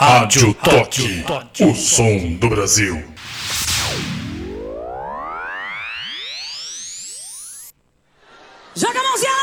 Rádio Toque, o som do Brasil. Joga a mãozinha lá.